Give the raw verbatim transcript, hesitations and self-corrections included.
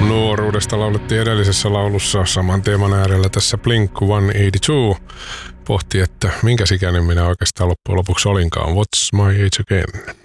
Nuoruudesta laulettiin edellisessä laulussa saman teeman äärellä tässä Blink sata kahdeksankymmentäkaksi. Pohti, että minkä ikäinen minä oikeastaan loppujen lopuksi olinkaan. What's my age again?